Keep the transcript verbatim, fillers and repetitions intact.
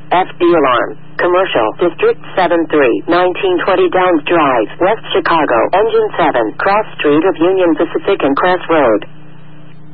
F D alarm. Commercial. District seven three, nineteen twenty Downs Drive, West Chicago. Engine seven, cross street of Union Pacific and Crest Road.